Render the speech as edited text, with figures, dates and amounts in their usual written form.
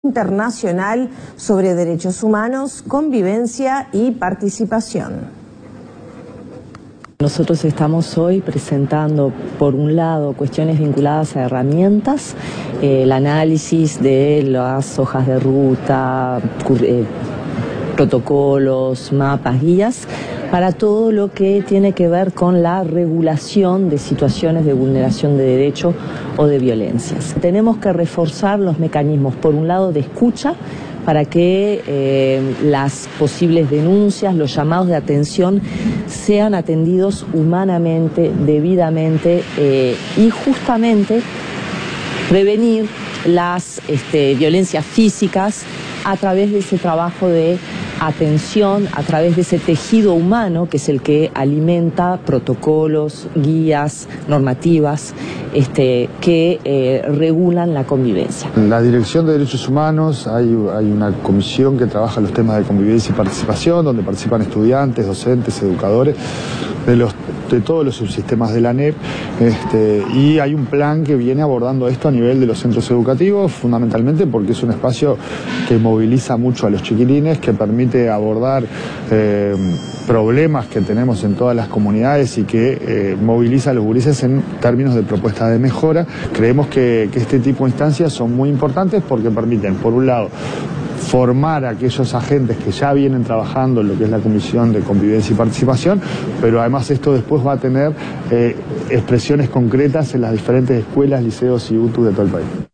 Internacional sobre Derechos Humanos, Convivencia y Participación. Nosotros estamos hoy presentando, por un lado, cuestiones vinculadas a herramientas, el análisis de las hojas de ruta, protocolos, mapas, guías, para todo lo que tiene que ver con la regulación de situaciones de vulneración de derechos o de violencias. Tenemos que reforzar los mecanismos, por un lado, de escucha, para que las posibles denuncias, los llamados de atención, sean atendidos humanamente, debidamente y justamente prevenir las violencias físicas a través de ese trabajo de atención, a través de ese tejido humano que es el que alimenta protocolos, guías, normativas que regulan la convivencia. En la Dirección de Derechos Humanos hay una comisión que trabaja los temas de convivencia y participación, donde participan estudiantes, docentes, educadores de todos los subsistemas de la ANEP, y hay un plan que viene abordando esto a nivel de los centros educativos, fundamentalmente porque es un espacio que moviliza mucho a los chiquilines, que permite abordar problemas que tenemos en todas las comunidades y que moviliza a los gurises en términos de propuestas de mejora. Creemos que este tipo de instancias son muy importantes porque permiten, por un lado, formar a aquellos agentes que ya vienen trabajando en lo que es la Comisión de Convivencia y Participación, pero además esto después va a tener expresiones concretas en las diferentes escuelas, liceos y UTU de todo el país.